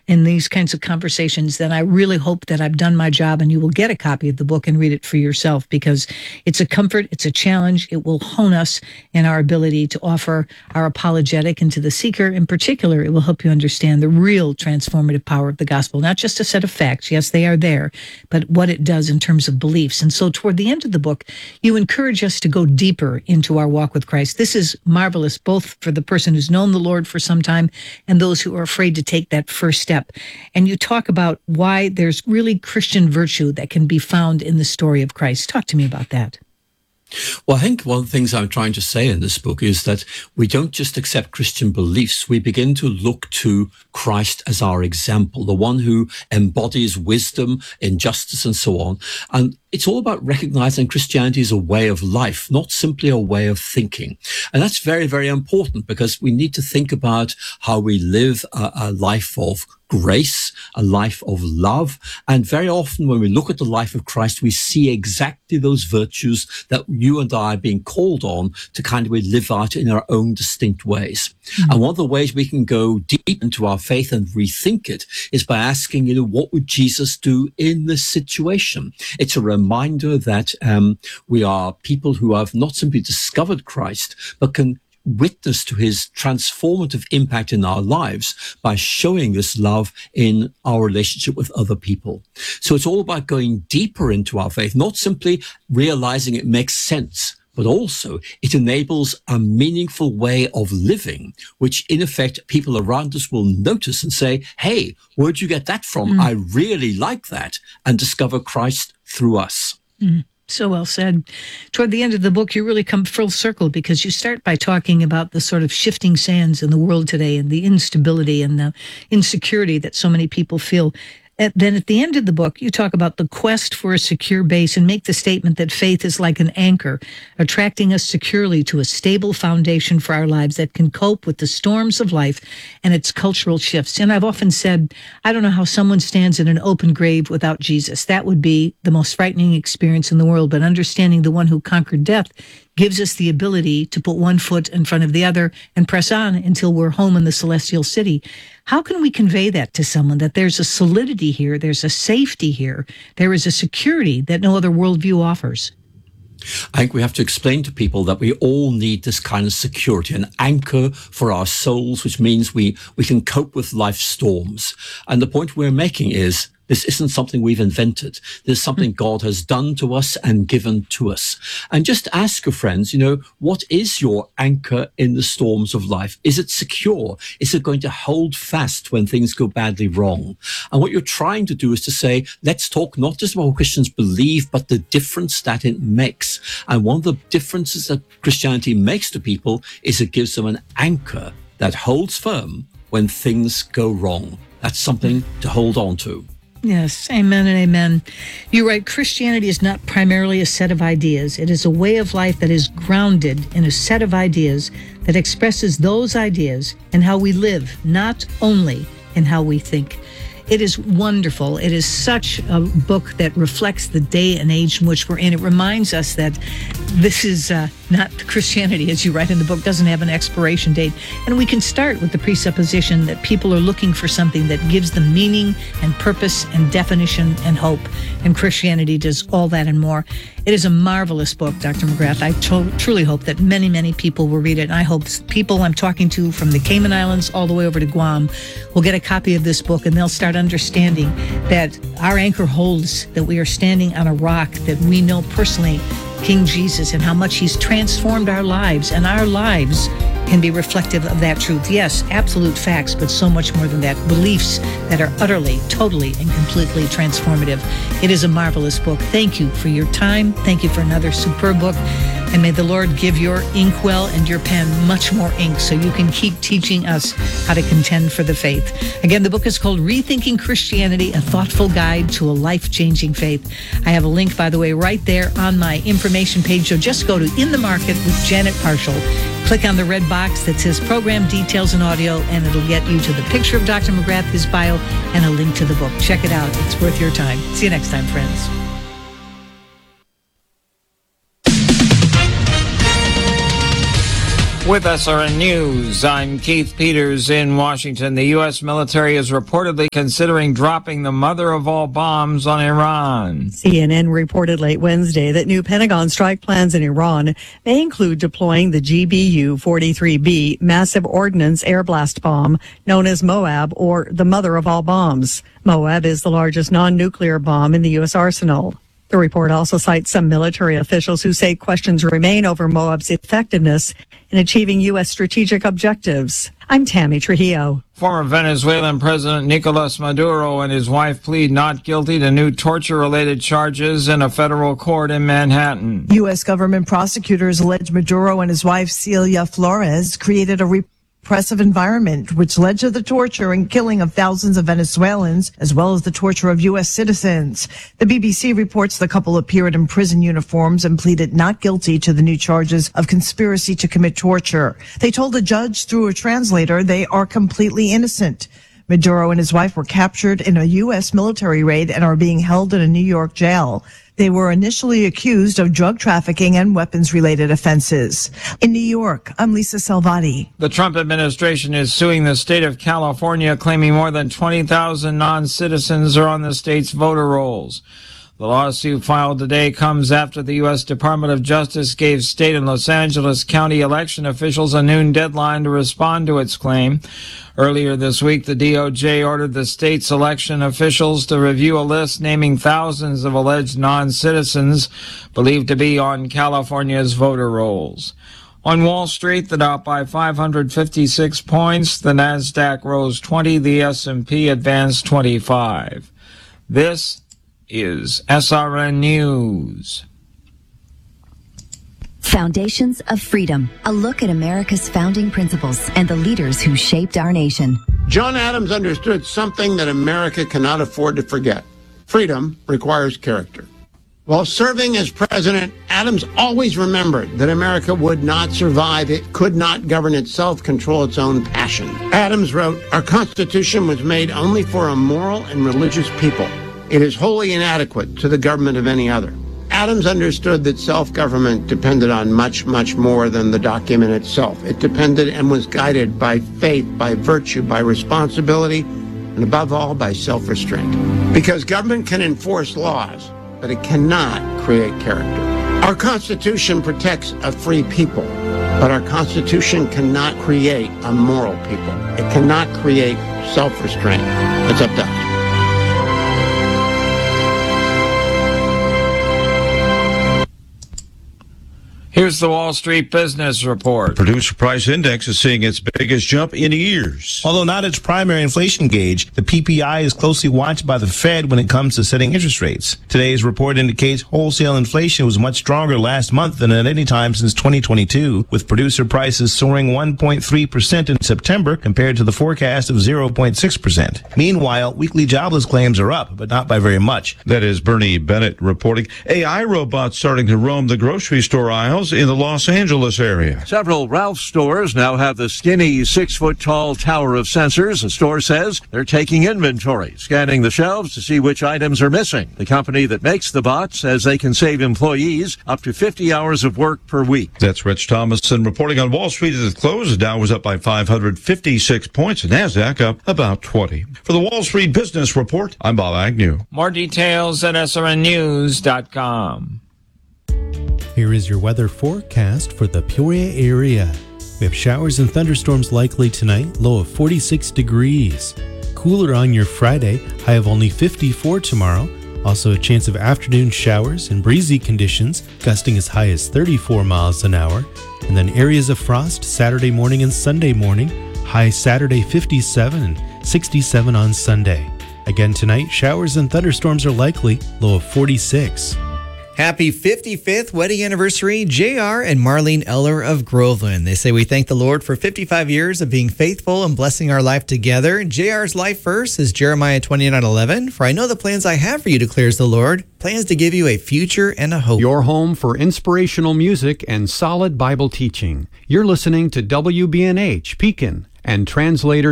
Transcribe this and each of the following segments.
in these kinds of conversations, then I really hope that I've done my job and you will get a copy of the book and read it for yourself, because it's a comfort, it's a challenge. It will hone us in our ability to offer our apologetic, and to the seeker in particular, it will help you understand the real transformative power of the gospel, not just a set of facts. Yes, they are there, but what it does in terms of beliefs. And so toward the end of the book, you encourage us to go deeper into our walk with Christ. This is marvelous, both for the person who's known the Lord for some time and those who are afraid to take that first step. And you talk about why there's really Christian virtue that can be found in the story of Christ. Talk to me about that. Well, I think one of the things I'm trying to say in this book is that we don't just accept Christian beliefs. We begin to look to Christ as our example, the one who embodies wisdom, injustice, and so on. And it's all about recognizing Christianity as a way of life, not simply a way of thinking. And that's very, very important, because we need to think about how we live a life of grace, a life of love. And very often when we look at the life of Christ, we see exactly those virtues that you and I are being called on to kind of live out in our own distinct ways. Mm-hmm. And one of the ways we can go deep into our faith and rethink it is by asking, what would Jesus do in this situation? It's a reminder that we are people who have not simply discovered Christ, but can witness to his transformative impact in our lives by showing this love in our relationship with other people. So it's all about going deeper into our faith, not simply realizing it makes sense, but also it enables a meaningful way of living, which in effect people around us will notice and say, hey, where'd you get that from? I really like that, and discover Christ through us. So well said. Toward the end of the book, you really come full circle, because you start by talking about the sort of shifting sands in the world today and the instability and the insecurity that so many people feel. Then at the end of the book, you talk about the quest for a secure base and make the statement that faith is like an anchor, attracting us securely to a stable foundation for our lives that can cope with the storms of life and its cultural shifts. And I've often said, I don't know how someone stands in an open grave without Jesus. That would be the most frightening experience in the world. But understanding the one who conquered death gives us the ability to put one foot in front of the other and press on until we're home in the celestial city. How can we convey that to someone, that there's a solidity here, there's a safety here, there is a security that no other worldview offers? I think we have to explain to people that we all need this kind of security, an anchor for our souls, which means we can cope with life's storms. And the point we're making is, this isn't something we've invented. This is something God has done to us and given to us. And just ask your friends, what is your anchor in the storms of life? Is it secure? Is it going to hold fast when things go badly wrong? And what you're trying to do is to say, let's talk not just about what Christians believe, but the difference that it makes. And one of the differences that Christianity makes to people is it gives them an anchor that holds firm when things go wrong. That's something to hold on to. Yes, amen and amen. You write, Christianity is not primarily a set of ideas. It is a way of life that is grounded in a set of ideas that expresses those ideas and how we live, not only in how we think. It is wonderful. It is such a book that reflects the day and age in which we're in. It reminds us that this is not Christianity, as you write in the book, doesn't have an expiration date. And we can start with the presupposition that people are looking for something that gives them meaning and purpose and definition and hope. And Christianity does all that and more. It is a marvelous book, Dr. McGrath. I truly hope that many, many people will read it. And I hope people I'm talking to from the Cayman Islands all the way over to Guam will get a copy of this book, and they'll start understanding that our anchor holds, that we are standing on a rock, that we know personally King Jesus and how much he's transformed our lives, and our lives can be reflective of that truth. Yes, absolute facts, but so much more than that. Beliefs that are utterly, totally, and completely transformative. It is a marvelous book. Thank you for your time. Thank you for another superb book. And may the Lord give your inkwell and your pen much more ink so you can keep teaching us how to contend for the faith. Again, the book is called Rethinking Christianity, a thoughtful guide to a life-changing faith. I have a link, by the way, right there on my information page. So just go to In the Market with Janet Parshall. Click on the red box that says Program Details and Audio, and it'll get you to the picture of Dr. McGrath, his bio, and a link to the book. Check it out. It's worth your time. See you next time, friends. With SRN News, I'm Keith Peters in Washington. The U.S. military is reportedly considering dropping the mother of all bombs on Iran. CNN reported late Wednesday that new Pentagon strike plans in Iran may include deploying the GBU-43B massive ordnance air blast bomb known as Moab, or the mother of all bombs. Moab is the largest non-nuclear bomb in the U.S. arsenal. The report also cites some military officials who say questions remain over Moab's effectiveness in achieving U.S. strategic objectives. I'm Tammy Trujillo. Former Venezuelan President Nicolas Maduro and his wife plead not guilty to new torture-related charges in a federal court in Manhattan. U.S. government prosecutors allege Maduro and his wife Celia Flores created a repressive environment which led to the torture and killing of thousands of Venezuelans, as well as the torture of U.S. citizens. The BBC reports the couple appeared in prison uniforms and pleaded not guilty to the new charges of conspiracy to commit torture. They told the judge through a translator they are completely innocent. Maduro and his wife were captured in a U.S. military raid and are being held in a New York jail. They were initially accused of drug trafficking and weapons-related offenses. In New York, I'm Lisa Salvati. The Trump administration is suing the state of California, claiming more than 20,000 non-citizens are on the state's voter rolls. The lawsuit filed today comes after the U.S. Department of Justice gave state and Los Angeles County election officials a noon deadline to respond to its claim. Earlier this week, the DOJ ordered the state's election officials to review a list naming thousands of alleged non-citizens believed to be on California's voter rolls. On Wall Street, the Dow by 556 points, the Nasdaq rose 20, the S&P advanced 25. This is SRN News. Foundations of Freedom, a look at America's founding principles and the leaders who shaped our nation. John Adams understood something that America cannot afford to forget. Freedom requires character. While serving as president, Adams always remembered that America would not survive. It could not govern itself, control its own passion. Adams wrote, "Our Constitution was made only for a moral and religious people. It is wholly inadequate to the government of any other." Adams understood that self-government depended on much, much more than the document itself. It depended and was guided by faith, by virtue, by responsibility, and above all, by self-restraint. Because government can enforce laws, but it cannot create character. Our Constitution protects a free people, but our Constitution cannot create a moral people. It cannot create self-restraint. It's up to us. Here's the Wall Street Business Report. Producer Price Index is seeing its biggest jump in years. Although not its primary inflation gauge, the PPI is closely watched by the Fed when it comes to setting interest rates. Today's report indicates wholesale inflation was much stronger last month than at any time since 2022, with producer prices soaring 1.3% in September compared to the forecast of 0.6%. Meanwhile, weekly jobless claims are up, but not by very much. That is Bernie Bennett reporting. AI robots starting to roam the grocery store aisles in the Los Angeles area. Several Ralph's stores now have the skinny 6-foot-tall tower of sensors. The store says they're taking inventory, scanning the shelves to see which items are missing. The company that makes the bot says they can save employees up to 50 hours of work per week. That's Rich Thomason reporting on Wall Street at the close. The Dow was up by 556 points. The Nasdaq up about 20. For the Wall Street Business Report, I'm Bob Agnew. More details at srnnews.com. Here is your weather forecast for the Peoria area. We have showers and thunderstorms likely tonight, low of 46 degrees. Cooler on your Friday, high of only 54 tomorrow. Also a chance of afternoon showers and breezy conditions, gusting as high as 34 miles an hour. And then areas of frost Saturday morning and Sunday morning, high Saturday 57 and 67 on Sunday. Again tonight, showers and thunderstorms are likely, low of 46. Happy 55th wedding anniversary, JR and Marlene Eller of Groveland. They say we thank the Lord for 55 years of being faithful and blessing our life together. JR's life verse is Jeremiah 29:11. For I know the plans I have for you, declares the Lord, plans to give you a future and a hope. Your home for inspirational music and solid Bible teaching. You're listening to WBNH Pekin and translator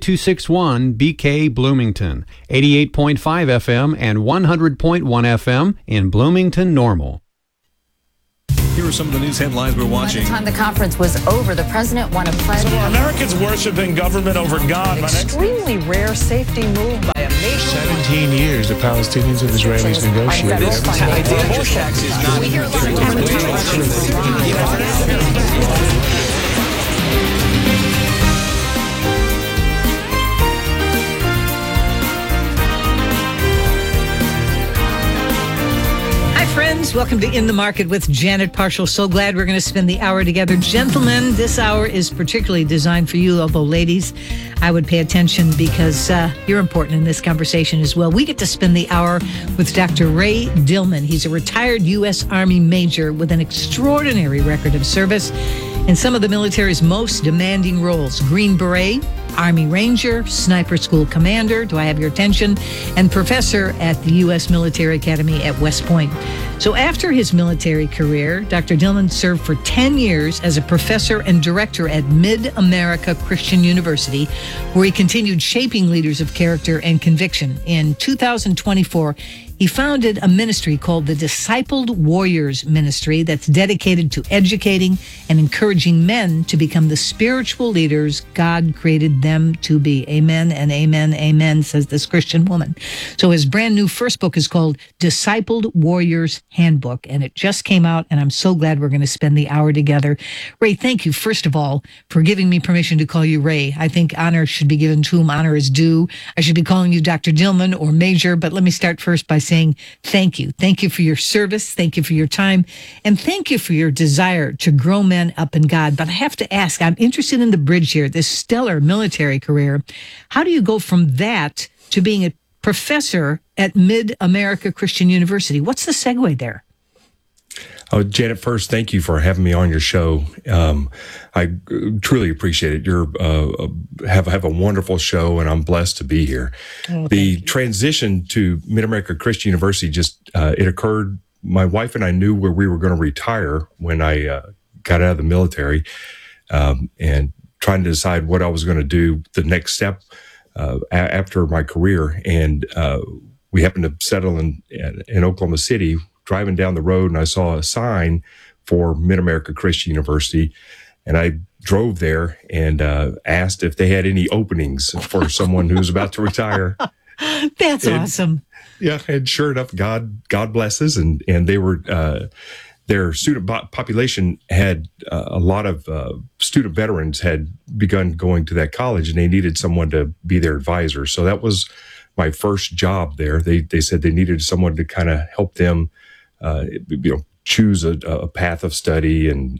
W261 BK Bloomington, 88.5 FM and 100.1 FM in Bloomington Normal. Here are some of the news headlines we're watching. By the time the conference was over, the president won a pledge. So are Americans worshiping government over God? Extremely rare safety move by a major... 17 years the Palestinians and Israelis negotiated. This idea of tax is not... We hear a lot of friends, welcome to In the Market with Janet Parshall. So glad we're going to spend the hour together. Gentlemen, this hour is particularly designed for you, although ladies, I would pay attention because you're important in this conversation as well. We get to spend the hour with Dr. Ray Dillman. He's a retired U.S. Army major with an extraordinary record of service in some of the military's most demanding roles. Green Beret, Army Ranger, Sniper School Commander, do I have your attention? And professor at the U.S. Military Academy at West Point. So after his military career, Dr. Dillman served for 10 years as a professor and director at Mid-America Christian University, where he continued shaping leaders of character and conviction. In 2024, he founded a ministry called the Discipled Warriors Ministry that's dedicated to educating and encouraging men to become the spiritual leaders God created them to be. Amen and amen, amen, says this Christian woman. So his brand new first book is called Discipled Warriors Handbook, and it just came out, and I'm so glad we're going to spend the hour together. Ray, thank you, first of all, for giving me permission to call you Ray. I think honor should be given to whom honor is due. I should be calling you Dr. Dillman or Major, but let me start first by saying thank you. Thank you for your service. Thank you for your time. And thank you for your desire to grow men up in God. But I have to ask, I'm interested in the bridge here, this stellar military career. How do you go from that to being a professor at Mid-America Christian University? What's the segue there? Oh, Janet, first, thank you for having me on your show. I truly appreciate it. You're have a wonderful show, and I'm blessed to be here. Oh, the transition to Mid-America Christian University it occurred. My wife and I knew where we were going to retire when I got out of the military, and trying to decide what I was going to do the next step after my career. And we happened to settle in Oklahoma City, driving down the road, and I saw a sign for Mid-America Christian University, and I drove there and asked if they had any openings for someone who's about to retire. That's awesome. Yeah, and sure enough, God blesses, and they were their student population had a lot of student veterans had begun going to that college, and they needed someone to be their advisor. So that was my first job there. They said they needed someone to kind of help them choose a path of study and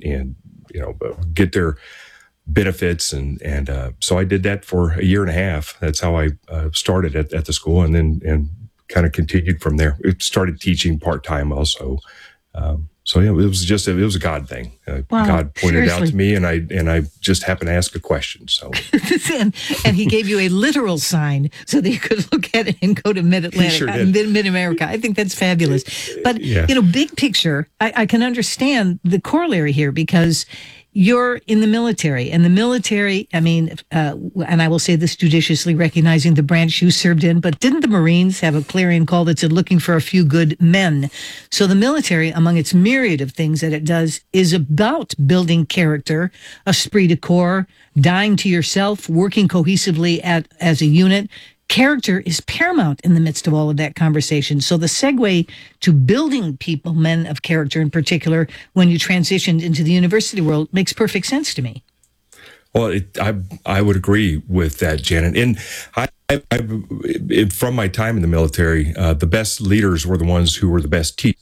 get their benefits. And so I did that for a year and a half. That's how I started at the school, and then kind of continued from there. It started teaching part-time also. So yeah, it was a God thing. Wow, God pointed seriously. out to me, and I just happened to ask a question. So, and he gave you a literal sign so that you could look at it and go to Mid-Atlantic, sure did. Mid-America. I think that's fabulous. But Yeah. Big picture, I can understand the corollary here because you're in the military, and the military, and I will say this judiciously, recognizing the branch you served in, but didn't the Marines have a clarion call that said looking for a few good men? So the military, among its myriad of things that it does, is about building character, esprit de corps, dying to yourself, working cohesively as a unit. Character is paramount in the midst of all of that conversation. So the segue to building people, men of character in particular, when you transitioned into the university world makes perfect sense to me. Well, I would agree with that, Janet. And from my time in the military, the best leaders were the ones who were the best teachers.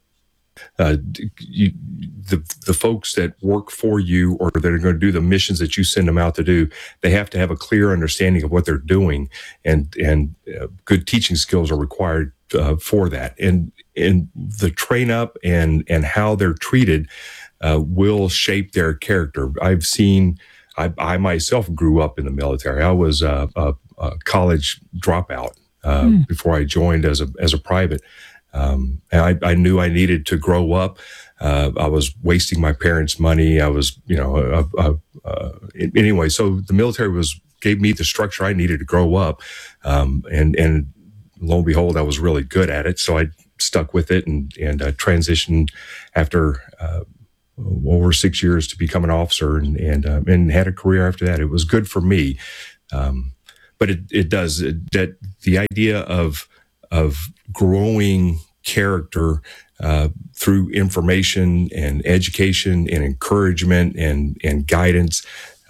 The folks that work for you or that are going to do the missions that you send them out to do, they have to have a clear understanding of what they're doing, and good teaching skills are required for that. And the train up and how they're treated will shape their character. I've seen. I myself grew up in the military. I was a college dropout before I joined as a private. And I knew I needed to grow up. I was wasting my parents' money. I was, anyway. So the military gave me the structure I needed to grow up. And lo and behold, I was really good at it. So I stuck with it and transitioned after over 6 years to become an officer and had a career after that. It was good for me. But it does that the idea of growing character through information and education and encouragement and guidance.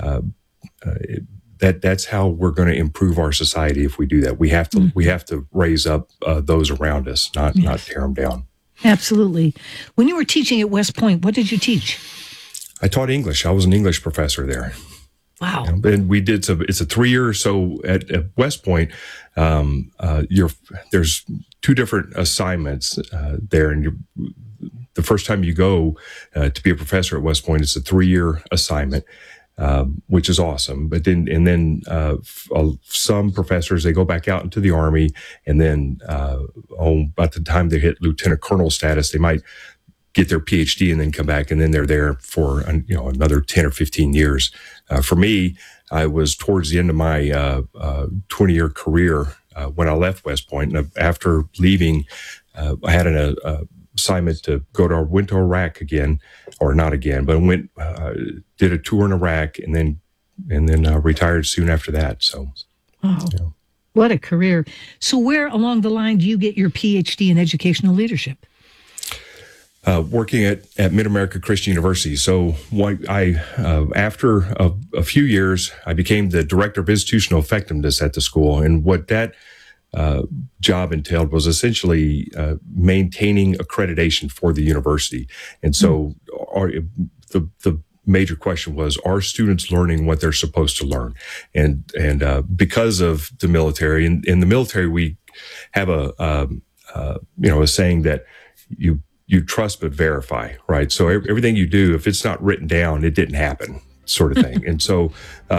That's how we're going to improve our society. If we do that, we have to raise up those around us, not tear them down. Absolutely. When you were teaching at West Point, what did you teach? I taught English. I was an English professor there. Wow. And we did it's a 3-year. So at West Point, there's 2 different assignments there. And the first time you go to be a professor at West Point, it's a 3-year assignment, which is awesome. But then some professors, they go back out into the Army, and then by the time they hit lieutenant colonel status, they might get their PhD and then come back, and then they're there for another 10 or 15 years. For me, I was towards the end of my 20-year career when I left West Point. And after leaving, I had an assignment to went to Iraq again, or not again, but did a tour in Iraq, and then retired soon after that. So, wow. What a career! So, where along the line do you get your PhD in educational leadership? Working at Mid-America Christian University. So after a few years, I became the director of institutional effectiveness at the school. And what that job entailed was essentially maintaining accreditation for the university. And so the major question was, are students learning what they're supposed to learn? And because of the military, in the military, we have a saying that you trust but verify, right? So everything you do, if it's not written down, it didn't happen, sort of thing. And so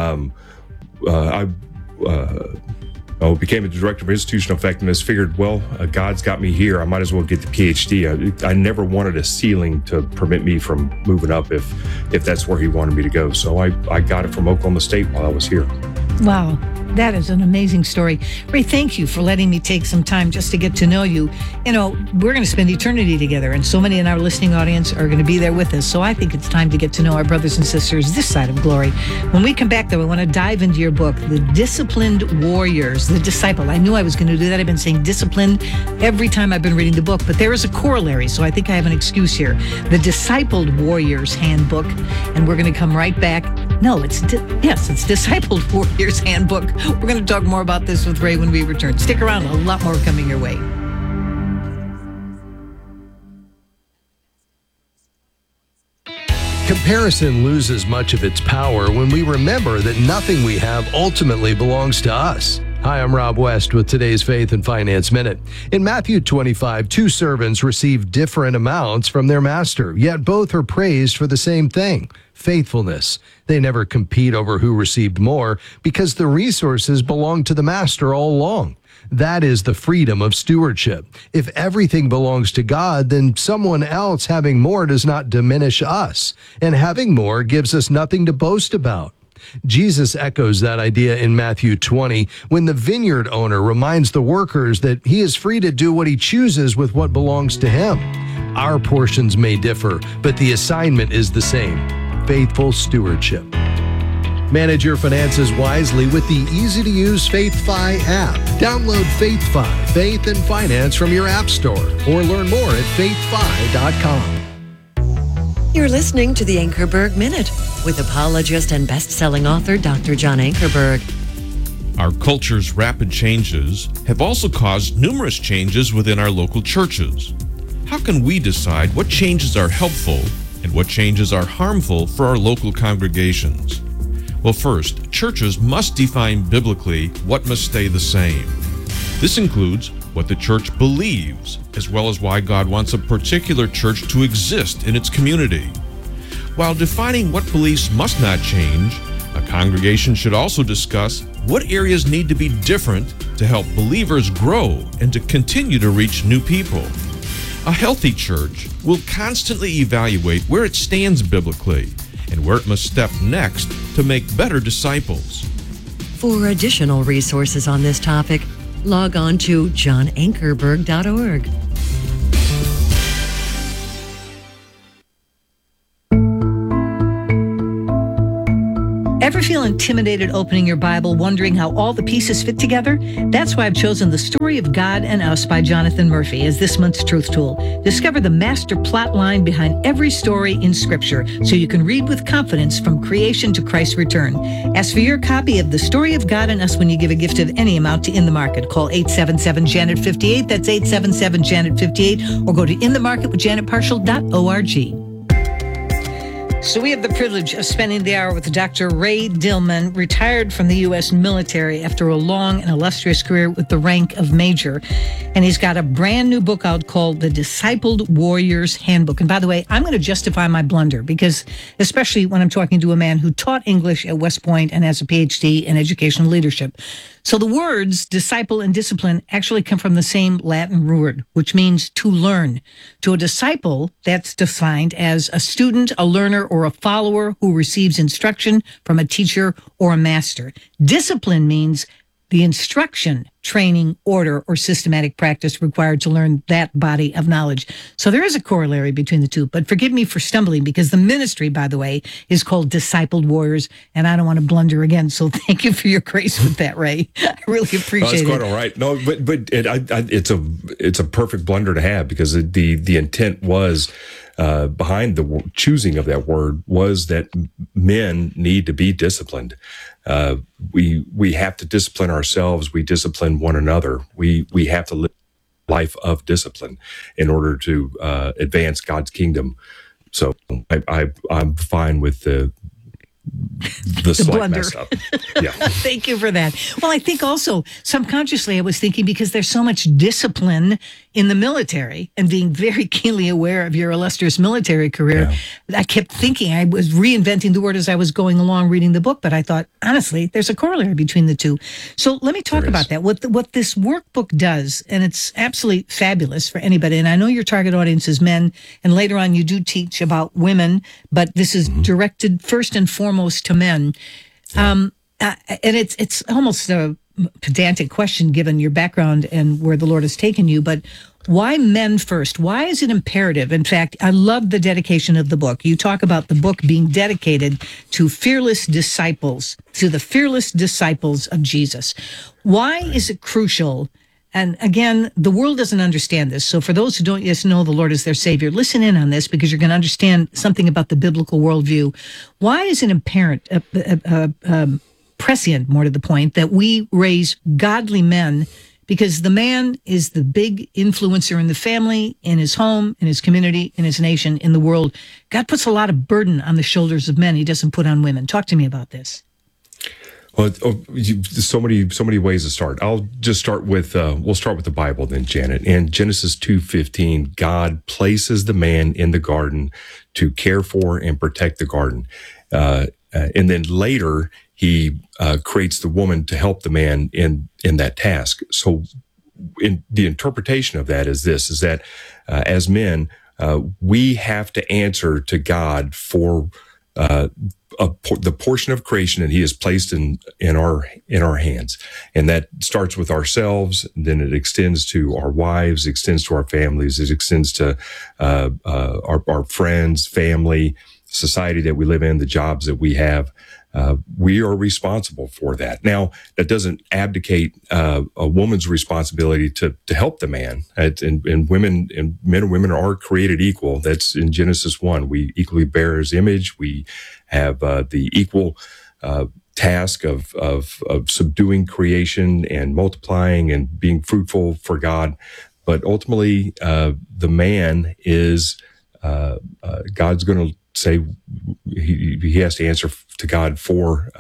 I became a director of institutional effectiveness, figured, God's got me here. I might as well get the PhD. I never wanted a ceiling to prevent me from moving up if that's where he wanted me to go. So I got it from Oklahoma State while I was here. Wow. That is an amazing story. Ray, thank you for letting me take some time just to get to know you. We're going to spend eternity together, and so many in our listening audience are going to be there with us. So I think it's time to get to know our brothers and sisters this side of glory. When we come back, though, I want to dive into your book, The Disciplined Warriors, The Disciple. I knew I was going to do that. I've been saying disciplined every time I've been reading the book, but there is a corollary, so I think I have an excuse here. The Discipled Warriors Handbook, and we're going to come right back. No, it's Discipled Warriors Handbook. We're going to talk more about this with Ray when we return. Stick around, a lot more coming your way. Comparison loses much of its power when we remember that nothing we have ultimately belongs to us. Hi, I'm Rob West with today's Faith and Finance Minute. In Matthew 25, 2 servants received different amounts from their master, yet both are praised for the same thing, faithfulness. They never compete over who received more because the resources belong to the master all along. That is the freedom of stewardship. If everything belongs to God, then someone else having more does not diminish us, and having more gives us nothing to boast about. Jesus echoes that idea in Matthew 20 when the vineyard owner reminds the workers that he is free to do what he chooses with what belongs to him. Our portions may differ, but the assignment is the same: faithful stewardship. Manage your finances wisely with the easy-to-use FaithFi app. Download FaithFi, Faith and Finance from your app store, or learn more at faithfi.com. You're listening to the Ankerberg Minute with apologist and best-selling author Dr. John Ankerberg. Our culture's rapid changes have also caused numerous changes within our local churches. How can we decide what changes are helpful and what changes are harmful for our local congregations? Well, first, churches must define biblically what must stay the same. This includes what the church believes, as well as why God wants a particular church to exist in its community. While defining what beliefs must not change, a congregation should also discuss what areas need to be different to help believers grow and to continue to reach new people. A healthy church will constantly evaluate where it stands biblically and where it must step next to make better disciples. For additional resources on this topic, log on to johnankerberg.org. Ever feel intimidated opening your Bible, wondering how all the pieces fit together? That's why I've chosen The Story of God and Us by Jonathan Murphy as this month's Truth Tool. Discover the master plot line behind every story in Scripture so you can read with confidence from creation to Christ's return. Ask for your copy of The Story of God and Us when you give a gift of any amount to In the Market. Call 877-JANET-58. That's 877-JANET-58. Or go to inthemarketwithjanetparshall.org. So we have the privilege of spending the hour with Dr. Ray Dillman, retired from the U.S. military after a long and illustrious career with the rank of major. And he's got a brand new book out called The Discipled Warrior's Handbook. And by the way, I'm going to justify my blunder because, especially when I'm talking to a man who taught English at West Point and has a PhD in educational leadership. So the words disciple and discipline actually come from the same Latin word, which means to learn. To a disciple, that's defined as a student, a learner, or a follower who receives instruction from a teacher or a master. Discipline means the instruction, training, order, or systematic practice required to learn that body of knowledge. So there is a corollary between the two, but forgive me for stumbling because the ministry, by the way, is called Discipled Warriors, and I don't want to blunder again. So thank you for your grace with that, Ray. I really appreciate it. It's quite all right. No, but it's a perfect blunder to have because the intent was behind the choosing of that word was that men need to be disciplined. We have to discipline ourselves. We discipline one another. We have to live a life of discipline in order to advance God's kingdom. So I'm fine with the slight blunder. mess up. Yeah. Thank you for that. Well, I think also subconsciously I was thinking because there's so much discipline in the military and being very keenly aware of your illustrious military career, I kept thinking I was reinventing the word as I was going along reading the book, but I thought, honestly, there's a corollary between the two. So let me talk about that. What this workbook does, and it's absolutely fabulous for anybody, and I know your target audience is men, and later on you do teach about women, but this is directed first and foremost to men. And it's almost a pedantic question given your background and where the Lord has taken you, but why men first? Why is it imperative? In fact, I love the dedication of the book. You talk about the book being dedicated to fearless disciples, to the fearless disciples of Jesus. Why is it crucial? And again, the world doesn't understand this. So for those who don't yet know the Lord as their Savior, listen in on this because you're going to understand something about the biblical worldview. Why is it prescient, more to the point, that we raise godly men? Because the man is the big influencer in the family, in his home, in his community, in his nation, in the world. God puts a lot of burden on the shoulders of men. He doesn't put on women. Talk to me about this. Well, so many ways to start. I'll just start with we'll start with the Bible then, Janet. In Genesis 2:15, God places the man in the garden to care for and protect the garden, and then later He creates the woman to help the man in that task. So, in the interpretation of that is this: is that as men, we have to answer to God for the portion of creation that He has placed in our hands, and that starts with ourselves. And then it extends to our wives, extends to our families, it extends to our friends, family, society that we live in, the jobs that we have. We are responsible for that. Now, that doesn't abdicate a woman's responsibility to help the man. And women and men and women are created equal. That's in Genesis 1. We equally bear His image. We have the equal task of subduing creation and multiplying and being fruitful for God. But ultimately, the man is God's going to say he has to answer to God for,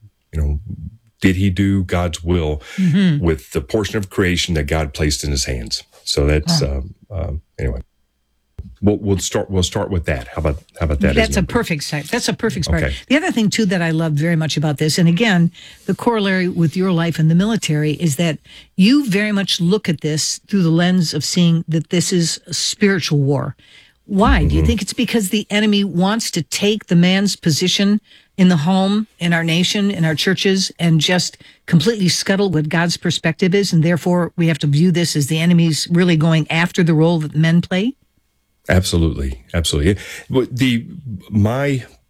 did he do God's will with the portion of creation that God placed in his hands? So that's anyway. We'll start with that. How about that? That's a perfect start. That's a perfect start. Okay. The other thing too that I love very much about this, and again, the corollary with your life in the military, is that you very much look at this through the lens of seeing that this is a spiritual war. Why? Do you think it's because the enemy wants to take the man's position in the home, in our nation, in our churches, and just completely scuttle what God's perspective is, and therefore we have to view this as the enemy's really going after the role that men play? Absolutely. My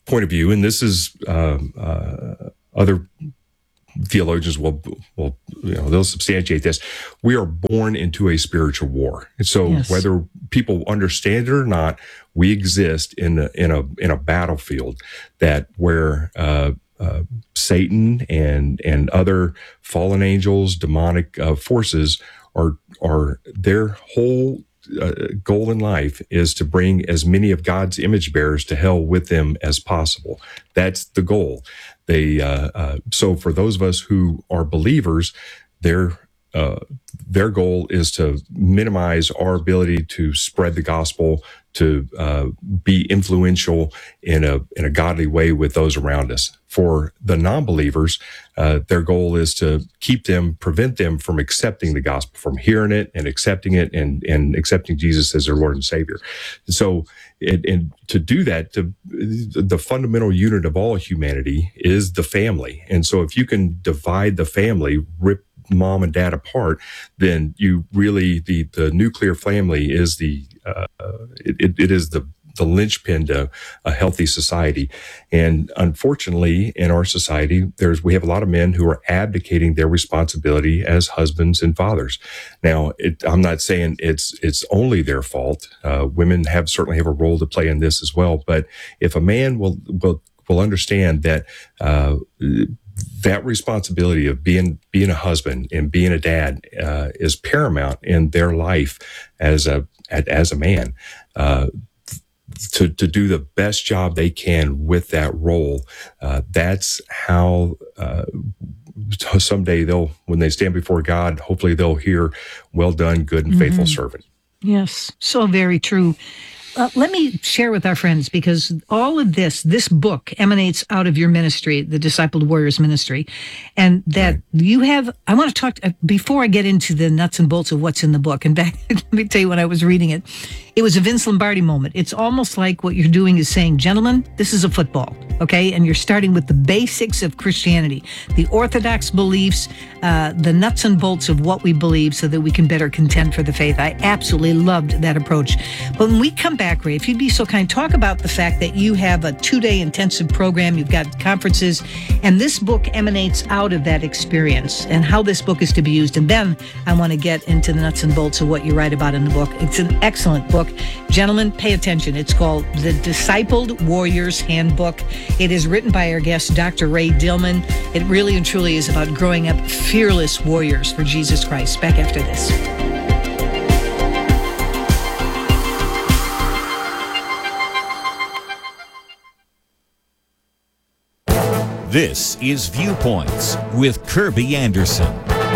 point of view, and this is other theologians will they'll substantiate this. We are born into a spiritual war, and so whether people understand it or not, we exist in a battlefield that where Satan and other fallen angels, demonic forces are their whole goal in life is to bring as many of God's image bearers to hell with them as possible. That's the goal. They so for those of us who are believers, their goal is to minimize our ability to spread the gospel, to be influential in a godly way with those around us. For the non-believers, their goal is to prevent them from accepting the gospel, from hearing it and accepting it and accepting Jesus as their Lord and Savior. And so, and to do that, the fundamental unit of all humanity is the family. And so if you can divide the family, rip mom and dad apart, then you really, the nuclear family is it is the linchpin to a healthy society. And unfortunately, in our society, we have a lot of men who are abdicating their responsibility as husbands and fathers. Now, I'm not saying it's only their fault. Women certainly have a role to play in this as well. But if a man will understand that that responsibility of being a husband and being a dad is paramount in their life as a man. To do the best job they can with that role. That's how someday when they stand before God, hopefully they'll hear, "Well done, good and faithful servant." Yes, so very true. Let me share with our friends, because all of this book emanates out of your ministry, the Discipled Warriors Ministry, and that you have, I want to talk, before I get into the nuts and bolts of what's in the book, and back, let me tell you when I was reading it, it was a Vince Lombardi moment. It's almost like what you're doing is saying, gentlemen, this is a football, okay? And you're starting with the basics of Christianity, the orthodox beliefs, the nuts and bolts of what we believe so that we can better contend for the faith. I absolutely loved that approach. But when we come back, Ray, if you'd be so kind, talk about the fact that you have a 2-day intensive program, you've got conferences, and this book emanates out of that experience and how this book is to be used. And then I want to get into the nuts and bolts of what you write about in the book. It's an excellent book. Gentlemen, pay attention. It's called The Discipled Warriors Handbook. It is written by our guest, Dr. Ray Dillman. It really and truly is about growing up fearless warriors for Jesus Christ. Back after this. This is Viewpoints with Kirby Anderson.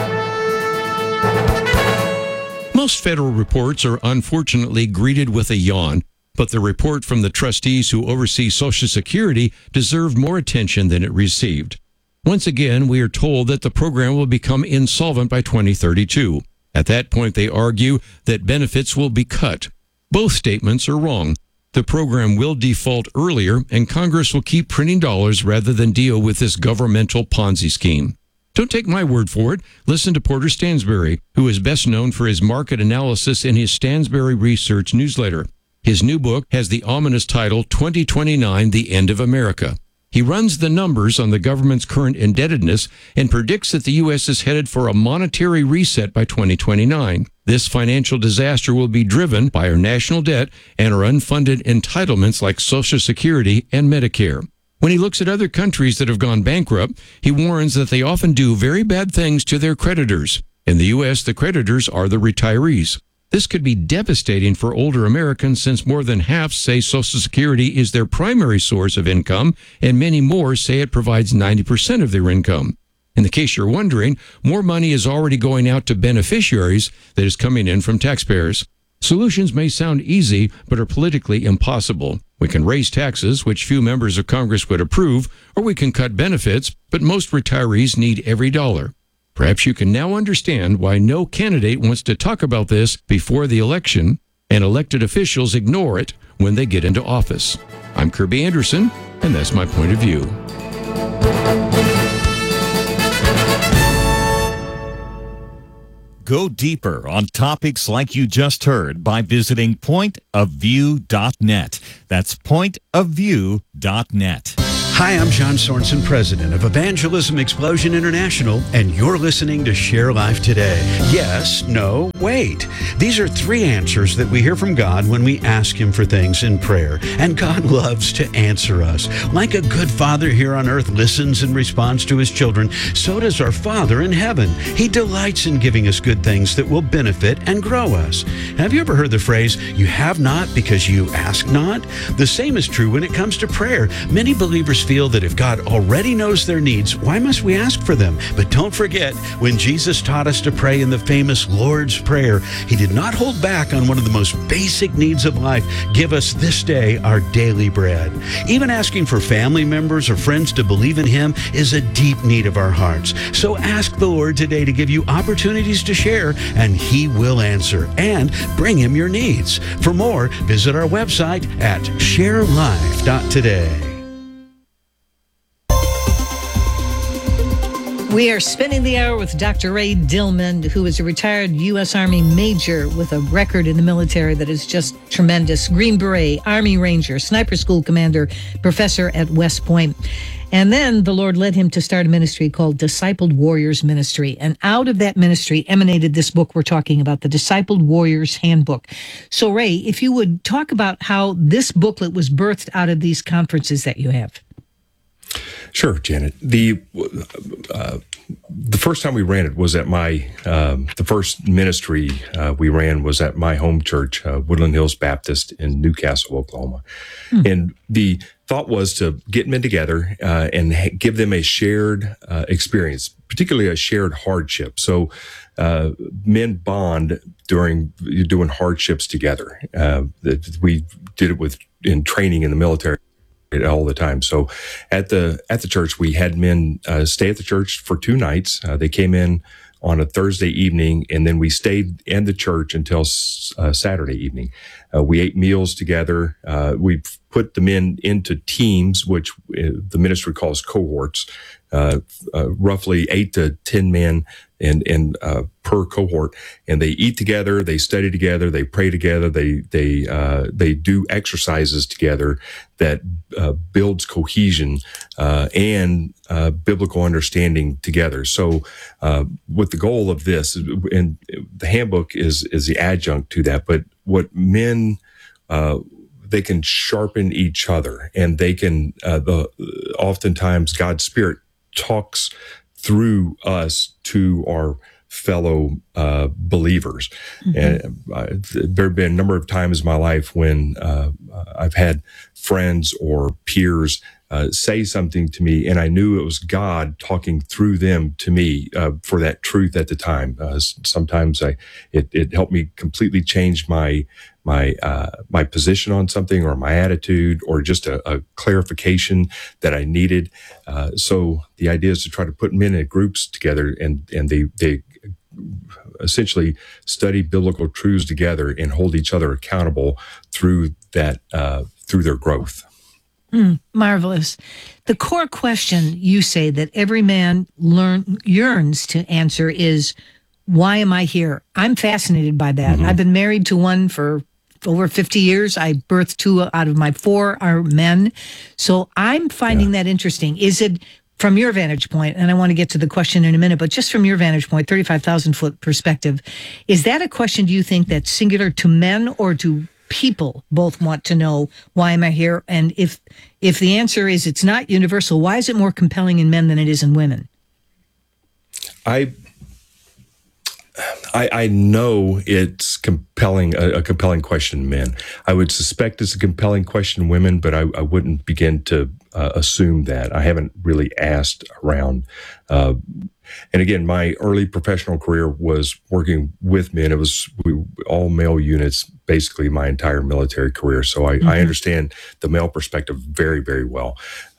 Most federal reports are unfortunately greeted with a yawn, but the report from the trustees who oversee Social Security deserved more attention than it received. Once again, we are told that the program will become insolvent by 2032. At that point, they argue that benefits will be cut. Both statements are wrong. The program will default earlier, and Congress will keep printing dollars rather than deal with this governmental Ponzi scheme. Don't take my word for it. Listen to Porter Stansberry, who is best known for his market analysis in his Stansberry Research newsletter. His new book has the ominous title, 2029, The End of America. He runs the numbers on the government's current indebtedness and predicts that the U.S. is headed for a monetary reset by 2029. This financial disaster will be driven by our national debt and our unfunded entitlements like Social Security and Medicare. When he looks at other countries that have gone bankrupt, he warns that they often do very bad things to their creditors. In the U.S., the creditors are the retirees. This could be devastating for older Americans since more than half say Social Security is their primary source of income, and many more say it provides 90% of their income. In the case you're wondering, more money is already going out to beneficiaries that is coming in from taxpayers. Solutions may sound easy, but are politically impossible. We can raise taxes, which few members of Congress would approve, or we can cut benefits, but most retirees need every dollar. Perhaps you can now understand why no candidate wants to talk about this before the election, and elected officials ignore it when they get into office. I'm Kirby Anderson, and that's my point of view. Go deeper on topics like you just heard by visiting pointofview.net. That's pointofview.net. Hi, I'm John Sorensen, president of Evangelism Explosion International, and you're listening to Share Life Today. Yes, no, wait. These are 3 answers that we hear from God when we ask Him for things in prayer. And God loves to answer us. Like a good father here on earth listens and responds to his children, so does our Father in heaven. He delights in giving us good things that will benefit and grow us. Have you ever heard the phrase, you have not because you ask not? The same is true when it comes to prayer. Many believers feel that if God already knows their needs, why must we ask for them? But don't forget, when Jesus taught us to pray in the famous Lord's Prayer, He did not hold back on one of the most basic needs of life. Give us this day our daily bread. Even asking for family members or friends to believe in Him is a deep need of our hearts. So ask the Lord today to give you opportunities to share, and He will answer and bring Him your needs. For more, visit our website at sharelife.today. We are spending the hour with Dr. Ray Dillman, who is a retired U.S. Army major with a record in the military that is just tremendous. Green Beret, Army Ranger, Sniper School Commander, professor at West Point. And then the Lord led him to start a ministry called Discipled Warriors Ministry. And out of that ministry emanated this book we're talking about, the Discipled Warriors Handbook. So, Ray, if you would talk about how this booklet was birthed out of these conferences that you have. Sure, Janet. The first time we ran it was at my the first ministry we ran was at my home church, Woodland Hills Baptist in Newcastle, Oklahoma. And the thought was to get men together and give them a shared experience, particularly a shared hardship. So men bond during doing hardships together. We did it in training in the military all the time. So at the church, we had men stay at the church for 2 nights. They came in on a Thursday evening, and then we stayed in the church until Saturday evening. We ate meals together. We put the men into teams, which the ministry calls cohorts, roughly 8 to 10 men in per cohort, and they eat together, they study together, they pray together, they do exercises together that builds cohesion and biblical understanding together. So, with the goal of this, and the handbook is the adjunct to that, but what men they can sharpen each other, and they can oftentimes God's Spirit talks through us to our fellow believers. And there have been a number of times in my life when I've had friends or peers say something to me, and I knew it was God talking through them to me for that truth at the time. Sometimes it helped me completely change my position on something, or my attitude, or just a clarification that I needed. So the idea is to try to put men in groups together, and they essentially study biblical truths together and hold each other accountable through that through their growth. Marvelous. The core question you say that every man yearns to answer is, why am I here? I'm fascinated by that. I've been married to one for over 50 years. I birthed 2 out of my 4 are men. So I'm finding that interesting. Is it, from your vantage point, and I want to get to the question in a minute, but just from your vantage point, 35,000 foot perspective, is that a question, do you think, that's singular to men, or do people both want to know, why am I here? And if the answer is it's not universal, why is it more compelling in men than it is in women? I know it's compelling, a compelling question in men. I would suspect it's a compelling question in women, but I wouldn't begin to assume that. I haven't really asked around. And again, my early professional career was working with men. It was all male units, basically my entire military career. So I understand the male perspective very, very well.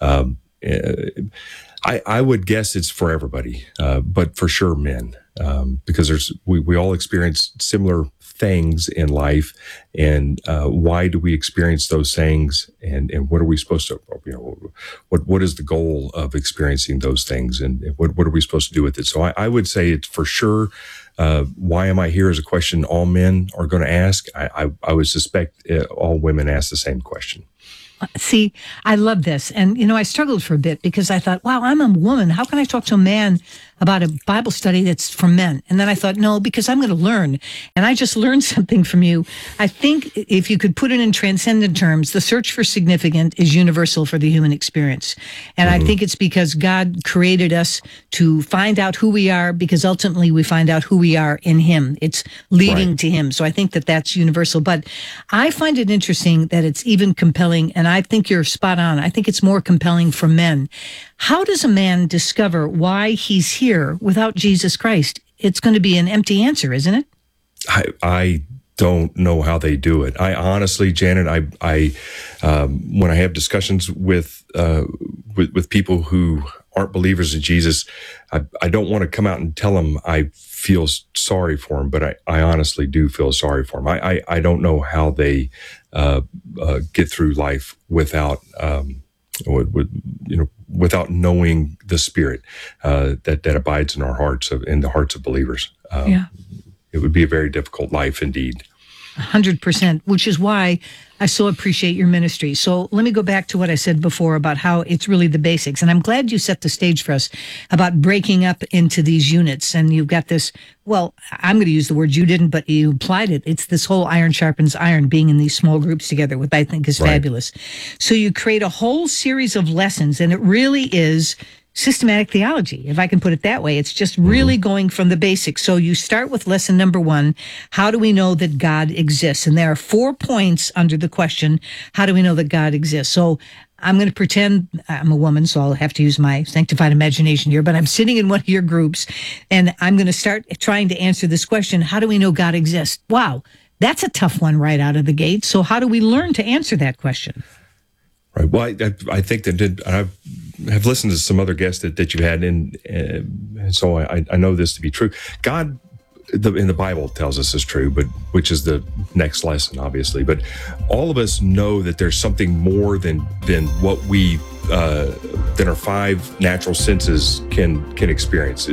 I would guess it's for everybody, but for sure men, because we all experience similar things in life, and why do we experience those things, and what are we supposed to, what is the goal of experiencing those things, and what are we supposed to do with it? So I would say it's for sure Why am I here is a question all men are going to ask. I would suspect all women ask the same question. See, I love this. And, I struggled for a bit because I thought, wow, I'm a woman. How can I talk to a man about a Bible study that's for men? And then I thought, no, because I'm going to learn. And I just learned something from you. I think if you could put it in transcendent terms, the search for significance is universal for the human experience. And I think it's because God created us to find out who we are, because ultimately we find out who we are in Him. It's leading to Him. So I think that that's universal. But I find it interesting that it's even compelling, and I think you're spot on. I think it's more compelling for men. How does a man discover why he's here without Jesus Christ? It's going to be an empty answer, isn't it? I don't know how they do it. I honestly, Janet, I when I have discussions with people who aren't believers in Jesus, I don't want to come out and tell them I feel sorry for them, but I honestly do feel sorry for them. I don't know how they get through life without without knowing the Spirit that abides in our hearts, in the hearts of believers. It would be a very difficult life indeed. 100%, which is why I so appreciate your ministry. So let me go back to what I said before about how it's really the basics. And I'm glad you set the stage for us about breaking up into these units. And you've got this, well, I'm going to use the word you didn't, but you implied it. It's this whole iron sharpens iron, being in these small groups together, which I think is fabulous. So you create a whole series of lessons, and it really is systematic theology, if I can put it that way. It's just really going from the basics. So you start with lesson number 1. How do we know that God exists? And there are 4 points under the question, how do we know that God exists? So I'm going to pretend I'm a woman, so I'll have to use my sanctified imagination here, but I'm sitting in one of your groups, and I'm going to start trying to answer this question, how do we know God exists? Wow, that's a tough one right out of the gate. So how do we learn to answer that question? Right. Well, I think that I've listened to some other guests that you've had, and so I know this to be true. God, in the Bible, tells us is true, but which is the next lesson, obviously. But all of us know that there's something more than what we than our 5 natural senses can experience.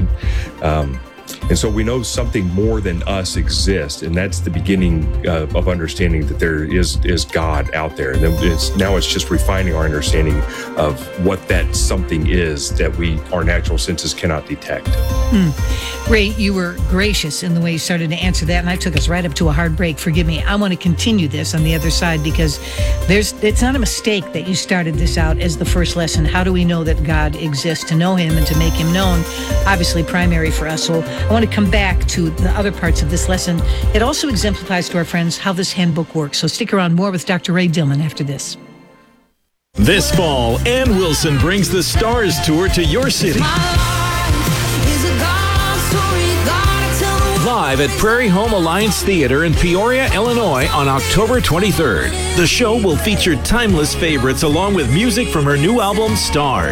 And so we know something more than us exists, and that's the beginning of understanding that there is God out there. And then it's just refining our understanding of what that something is that our natural senses cannot detect. Ray, you were gracious in the way you started to answer that, and I took us right up to a hard break. Forgive me. I want to continue this on the other side, because it's not a mistake that you started this out as the first lesson. How do we know that God exists? To know Him and to make Him known, obviously primary for us. So I want to come back to the other parts of this lesson. It also exemplifies to our friends how this handbook works. So stick around, more with Dr. Ray Dillman after this. This fall, Ann Wilson brings the Stars Tour to your city. Live at Prairie Home Alliance Theater in Peoria, Illinois on October 23rd. The show will feature timeless favorites along with music from her new album, Stars.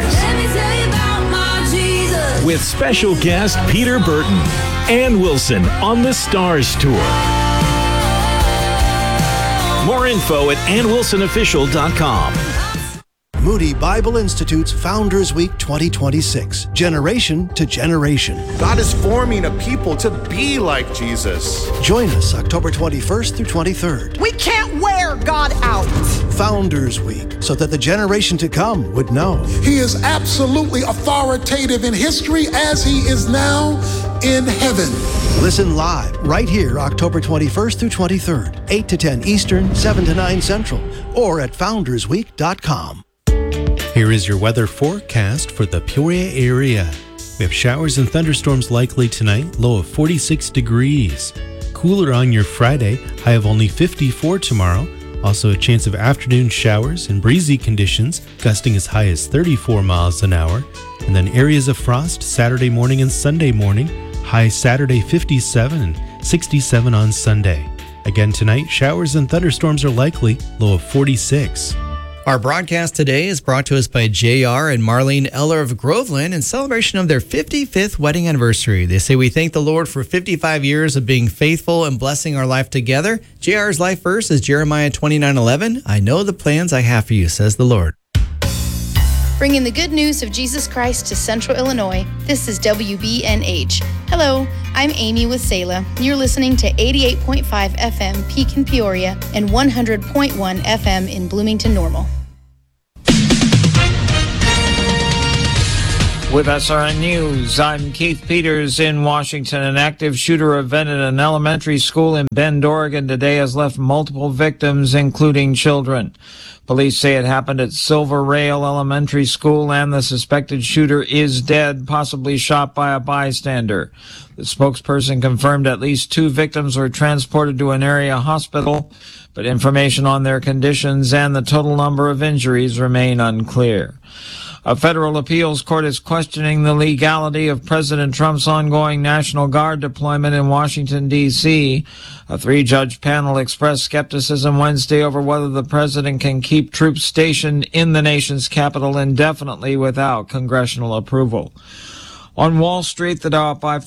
With special guest Peter Burton. Ann Wilson on the Stars Tour. More info at AnnWilsonOfficial.com. Moody Bible Institute's Founders Week 2026, Generation to Generation. God is forming a people to be like Jesus. Join us October 21st through 23rd. We can't wear God out. Founders Week, so that the generation to come would know. He is absolutely authoritative in history as He is now in heaven. Listen live right here October 21st through 23rd, 8 to 10 Eastern, 7 to 9 Central, or at foundersweek.com. Here is your weather forecast for the Peoria area. We have showers and thunderstorms likely tonight, low of 46 degrees. Cooler on your Friday, high of only 54 tomorrow. Also a chance of afternoon showers and breezy conditions, gusting as high as 34 miles an hour. And then areas of frost Saturday morning and Sunday morning, high Saturday 57 and 67 on Sunday. Again tonight, showers and thunderstorms are likely, low of 46. Our broadcast today is brought to us by J.R. and Marlene Eller of Groveland in celebration of their 55th wedding anniversary. They say, we thank the Lord for 55 years of being faithful and blessing our life together. J.R.'s life verse is Jeremiah 29:11. I know the plans I have for you, says the Lord. bringing the good news of Jesus Christ to Central Illinois. This is WBNH. Hello, I'm Amy with Selah. You're listening to 88.5 FM Pekin Peoria and 100.1 FM in Bloomington Normal. With SRN News, I'm Keith Peters in Washington. An active shooter event at an elementary school in Bend, Oregon today has left multiple victims, including children. Police say it happened at Silver Rail Elementary School and the suspected shooter is dead, possibly shot by a bystander. The spokesperson confirmed at least 2 victims were transported to an area hospital, but information on their conditions and the total number of injuries remain unclear. A federal appeals court is questioning the legality of President Trump's ongoing National Guard deployment in Washington, D.C. A 3-judge panel expressed skepticism Wednesday over whether the president can keep troops stationed in the nation's capital indefinitely without congressional approval. On Wall Street, the Dow up by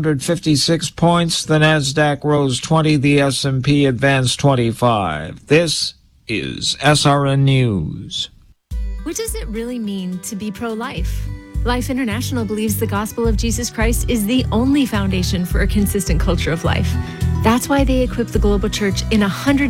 556 points, the Nasdaq rose 20, the S&P advanced 25. This is SRN News. What does it really mean to be pro-life? Life International believes the gospel of Jesus Christ is the only foundation for a consistent culture of life. That's why they equip the global church in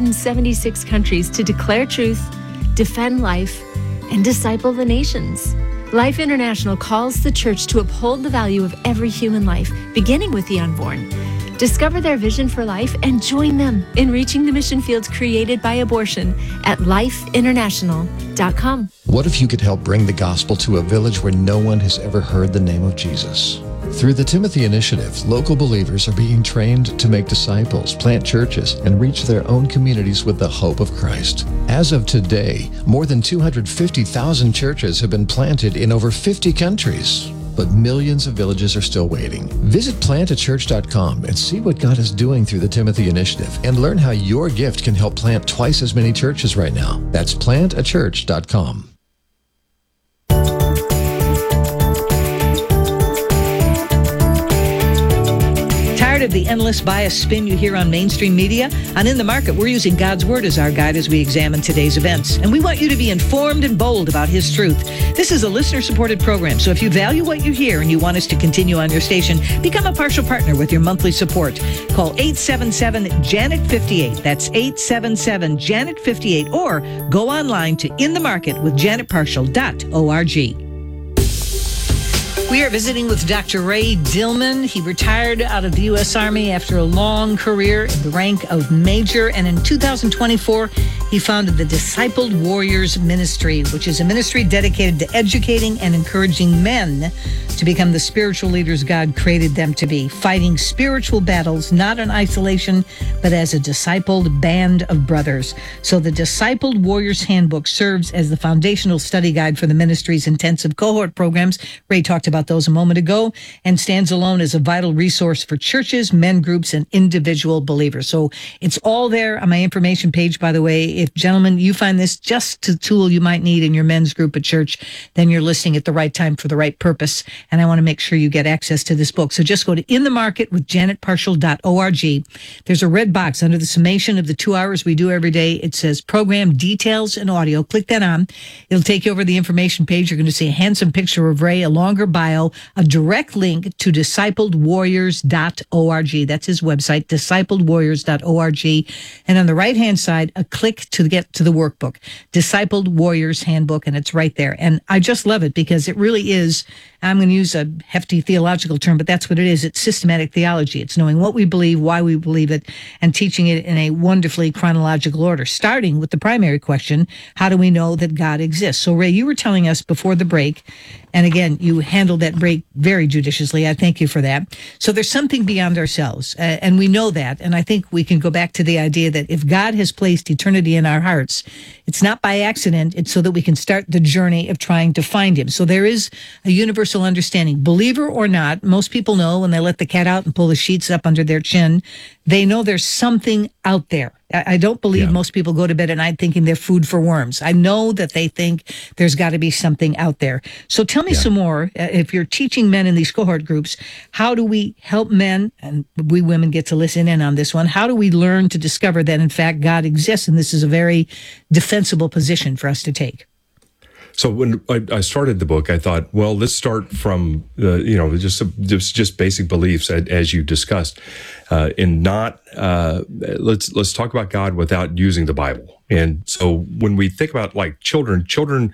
176 countries to declare truth, defend life, and disciple the nations. Life International calls the church to uphold the value of every human life, beginning with the unborn. Discover their vision for life and join them in reaching the mission fields created by abortion at lifeinternational.com. What if you could help bring the gospel to a village where no one has ever heard the name of Jesus? Through the Timothy Initiative, local believers are being trained to make disciples, plant churches, and reach their own communities with the hope of Christ. As of today, more than 250,000 churches have been planted in over 50 countries. But millions of villages are still waiting. Visit plantachurch.com and see what God is doing through the Timothy Initiative and learn how your gift can help plant twice as many churches right now. That's plantachurch.com. Tired of the endless bias spin you hear on mainstream media? On In the Market, we're using God's Word as our guide as we examine today's events. And we want you to be informed and bold about His truth. This is a listener-supported program, so if you value what you hear and you want us to continue on your station, become a partial partner with your monthly support. Call 877-JANET-58. That's 877-JANET-58. Or go online to inthemarketwithjanetpartial.org. We are visiting with Dr. Ray Dillman. He retired out of the U.S. Army after a long career in the rank of major. And in 2024, he founded the Discipled Warriors Ministry, which is a ministry dedicated to educating and encouraging men to become the spiritual leaders God created them to be, fighting spiritual battles, not in isolation, but as a discipled band of brothers. So the Discipled Warriors Handbook serves as the foundational study guide for the ministry's intensive cohort programs. Ray talked about those a moment ago, and stands alone as a vital resource for churches, men groups, and individual believers. So it's all there on my information page, by the way. If, gentlemen, you find this just a tool you might need in your men's group at church, then you're listening at the right time for the right purpose. And I want to make sure you get access to this book. So just go to inthemarketwithjanetpartial.org. There's a red box under the summation of the 2 hours we do every day. It says program details and audio. Click that on. It'll take you over the information page. You're going to see a handsome picture of Ray, a longer bio, a direct link to discipledwarriors.org. That's his website, discipledwarriors.org. And on the right-hand side, a click to get to the workbook, Discipled Warriors Handbook, and it's right there. And I just love it because it really is, I'm going to use a hefty theological term, but that's what it is. It's systematic theology. It's knowing what we believe, why we believe it, and teaching it in a wonderfully chronological order, starting with the primary question, how do we know that God exists? So, Ray, you were telling us before the break, and again, you handled that break very judiciously. I thank you for that. So there's something beyond ourselves, and we know that. And I think we can go back to the idea that if God has placed eternity in our hearts, it's not by accident. It's so that we can start the journey of trying to find Him. So there is a universal understanding. Believer or not, most people know when they let the cat out and pull the sheets up under their chin, they know there's something out there. I don't believe most people go to bed at night thinking they're food for worms. I know that they think there's got to be something out there. So tell me some more. If you're teaching men in these cohort groups, how do we help men, and we women get to listen in on this one, how do we learn to discover that, in fact, God exists, and this is a very defensible position for us to take? So when I started the book, I thought, well, let's start from just basic beliefs as you discussed, and not let's talk about God without using the Bible. And so when we think about like children,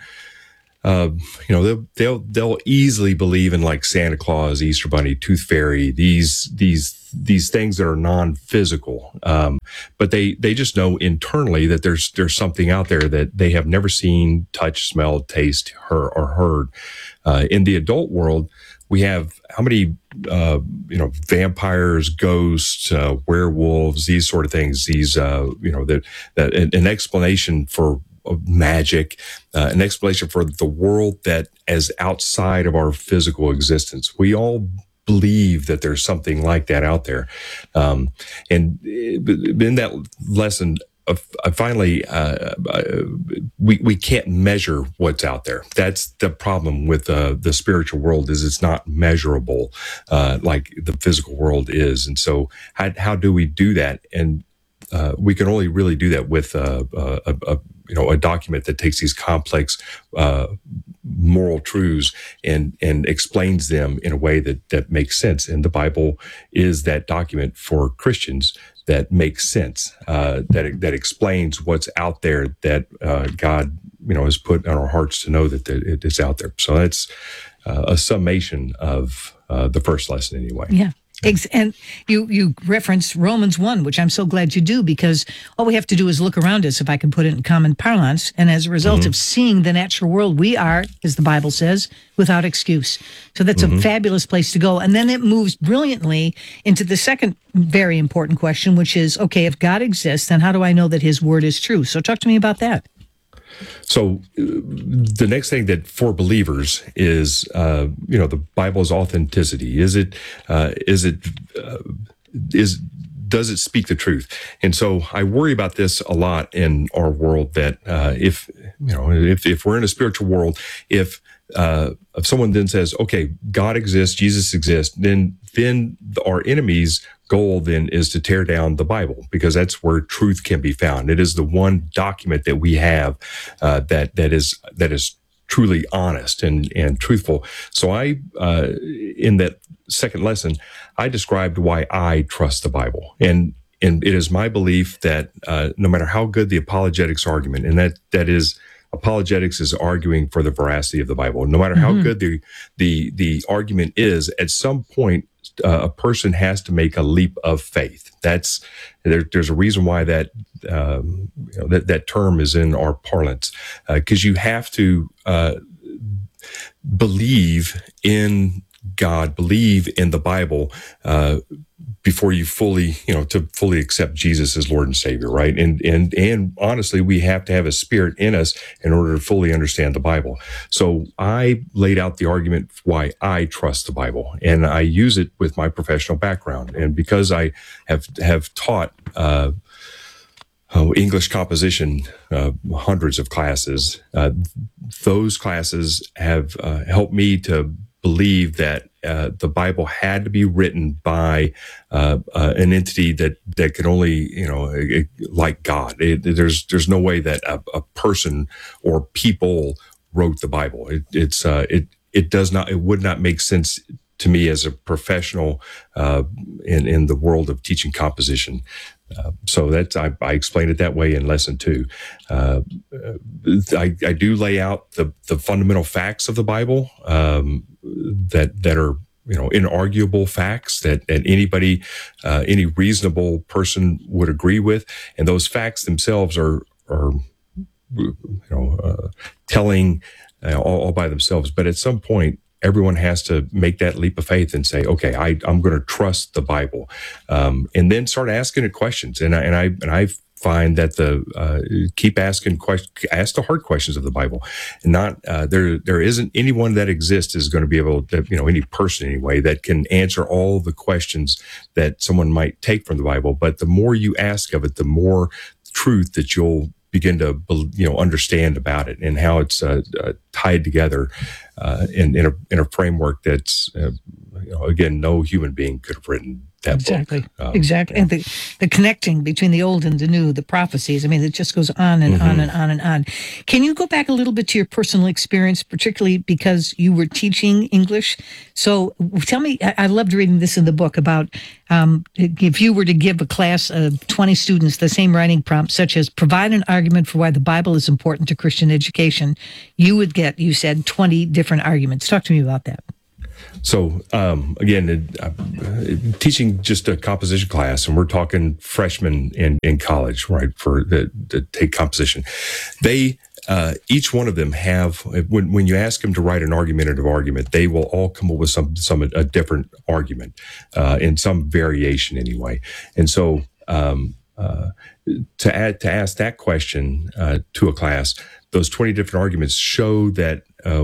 they'll easily believe in like Santa Claus, Easter Bunny, Tooth Fairy, these things that are non-physical, but they just know internally that there's something out there that they have never seen, touched, smelled, tasted, or heard. In the adult world, we have how many vampires, ghosts, werewolves, these sort of things. These an explanation for magic, an explanation for the world that is outside of our physical existence. We all believe that there's something like that out there. And in that lesson, I finally, we can't measure what's out there. That's the problem with the spiritual world, is it's not measurable like the physical world is. And so how do we do that? And we can only really do that with a document that takes these complex moral truths and explains them in a way that makes sense. And the Bible is that document for Christians that makes sense, that explains what's out there that God has put on our hearts to know that it is out there. So that's a summation of the first lesson anyway. Yeah. And you reference Romans 1, which I'm so glad you do, because all we have to do is look around us, if I can put it in common parlance, and as a result of seeing the natural world, we are, as the Bible says, without excuse. So that's a fabulous place to go. And then it moves brilliantly into the second very important question, which is, okay, if God exists, then how do I know that his word is true? So talk to me about that. So the next thing that for believers is, the Bible's authenticity. Does it speak the truth? And so I worry about this a lot in our world, that if we're in a spiritual world, if someone then says, okay, God exists, Jesus exists, then our enemy's goal then is to tear down the Bible, because that's where truth can be found. It is the one document that we have that is truly honest and truthful. So in that second lesson, I described why I trust the Bible. And it is my belief that no matter how good the apologetics argument, and that is, apologetics is arguing for the veracity of the Bible. No matter how good the argument is, at some point, a person has to make a leap of faith. There's a reason why that term is in our parlance, because you have to believe in God, believe in the Bible before you fully accept Jesus as Lord and Savior, right? And honestly, we have to have a spirit in us in order to fully understand the Bible. So I laid out the argument why I trust the Bible, and I use it with my professional background. And because I have taught English composition, hundreds of classes, those classes have helped me to believe that the Bible had to be written by an entity that could only, like God. There's no way that a person or people wrote the Bible. It would not make sense to me as a professional in the world of teaching composition. So I explained it that way in lesson 2. I do lay out the fundamental facts of the Bible that are inarguable facts that anybody, any reasonable person would agree with, and those facts themselves are telling all by themselves. But at some point, everyone has to make that leap of faith and say, okay, I'm going to trust the Bible, and then start asking it questions. And I find that keep asking questions, ask the hard questions of the Bible, and not there isn't anyone that exists is going to be able to, any person anyway, that can answer all the questions that someone might take from the Bible. But the more you ask of it, the more truth that you'll begin to understand about it, and how it's tied together in a framework that's again, no human being could have written Exactly. book. Exactly. And the connecting between the old and the new, the prophecies. I mean, it just goes on and on and on and on. Can you go back a little bit to your personal experience, particularly because you were teaching English? So tell me, I loved reading this in the book about if you were to give a class of 20 students the same writing prompt, such as provide an argument for why the Bible is important to Christian education, you would get, you said, 20 different arguments. Talk to me about that. So again, teaching just a composition class, and we're talking freshmen in college, right? For the take composition, they each one of them have when you ask them to write an argumentative argument, they will all come up with a different argument in some variation anyway. And so to ask that question to a class, those 20 different arguments show that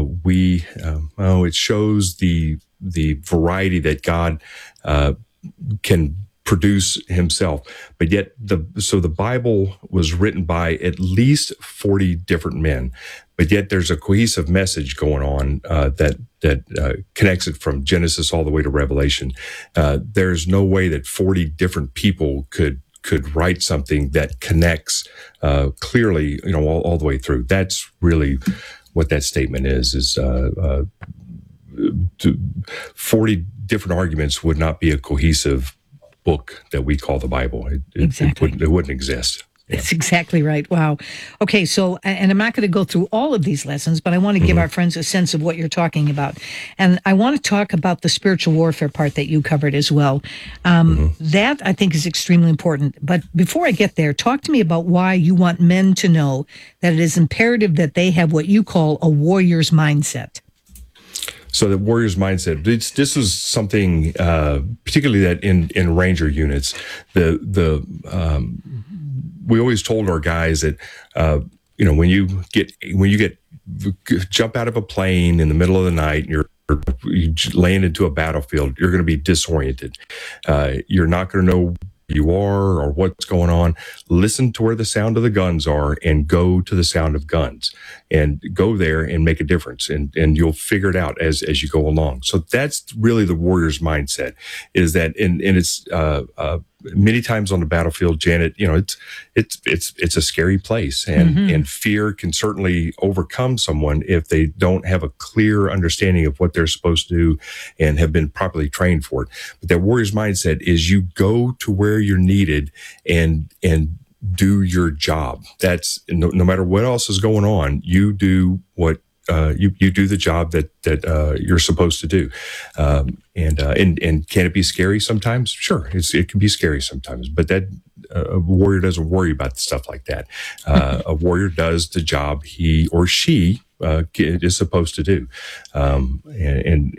it shows the variety that God can produce himself. But yet the Bible was written by at least 40 different men, but yet there's a cohesive message going on that connects it from Genesis all the way to Revelation. There's no way that 40 different people could write something that connects clearly, all the way through. That's really what that statement is 40 different arguments would not be a cohesive book that we call the Bible. It wouldn't exist. Yeah. That's exactly right. Wow. Okay, so, and I'm not going to go through all of these lessons, but I want to give our friends a sense of what you're talking about. And I want to talk about the spiritual warfare part that you covered as well. That, I think, is extremely important. But before I get there, talk to me about why you want men to know that it is imperative that they have what you call a warrior's mindset. So the warrior's mindset, this is something, particularly that in Ranger units, we always told our guys that, when you jump out of a plane in the middle of the night and you land into a battlefield, you're going to be disoriented. You're not going to know where you are or what's going on. Listen to where the sound of the guns are and go to the sound of guns and go there and make a difference. And you'll figure it out as you go along. So that's really the warrior's mindset, is that, and it's, many times on the battlefield, Janet, it's a scary place, and fear can certainly overcome someone if they don't have a clear understanding of what they're supposed to do and have been properly trained for it. But that warrior's mindset is you go to where you're needed and do your job. That's no matter what else is going on, you do what you do the job that you're supposed to do. And can it be scary sometimes? Sure, it can be scary sometimes, but that a warrior doesn't worry about stuff like that. A warrior does the job he or she is supposed to do. And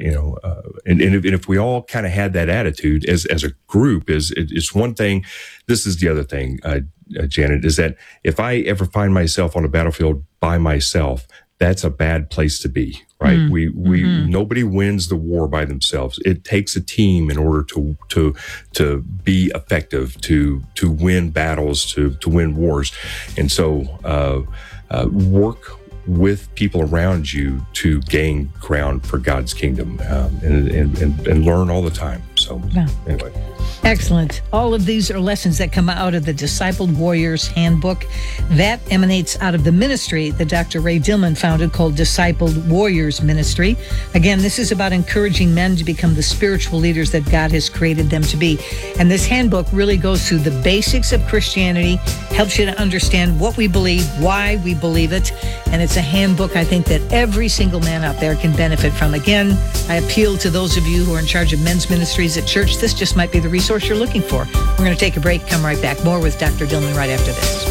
if we all kind of had that attitude as a group, is one thing. This is the other thing, Janet, is that if I ever find myself on a battlefield by myself, that's a bad place to be, right? Nobody wins the war by themselves. It takes a team in order to be effective, to win battles, to win wars. And so work with people around you to gain ground for God's kingdom, and learn all the time. So anyway. Excellent. All of these are lessons that come out of the Discipled Warriors Handbook. That emanates out of the ministry that Dr. Ray Dillman founded called Discipled Warriors Ministry. Again, this is about encouraging men to become the spiritual leaders that God has created them to be. And this handbook really goes through the basics of Christianity, helps you to understand what we believe, why we believe it. And it's a handbook I think that every single man out there can benefit from. Again, I appeal to those of you who are in charge of men's ministries at church. This just might be the resource you're looking for. We're going to take a break, come right back. More with Dr. Dillman right after this.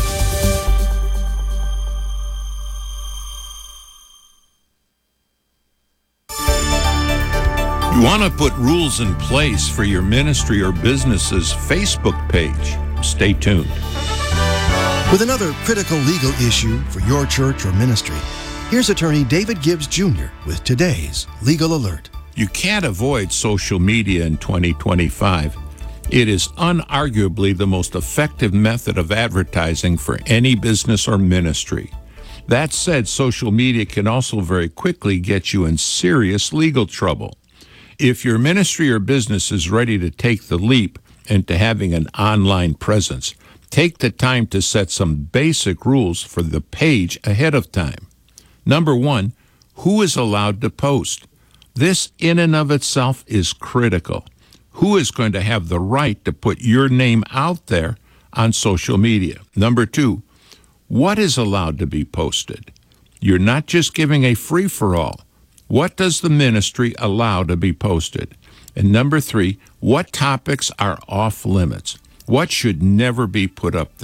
You want to put rules in place for your ministry or business's Facebook page. Stay tuned. With another critical legal issue for your church or ministry, here's attorney David Gibbs Jr. with today's Legal Alert. You can't avoid social media in 2025. It is unarguably the most effective method of advertising for any business or ministry. That said, social media can also very quickly get you in serious legal trouble. If your ministry or business is ready to take the leap into having an online presence, take the time to set some basic rules for the page ahead of time. Number one, who is allowed to post? This in and of itself is critical. Who is going to have the right to put your name out there on social media? Number two, what is allowed to be posted? You're not just giving a free-for-all. What does the ministry allow to be posted? And number three, what topics are off limits? What should never be put up there?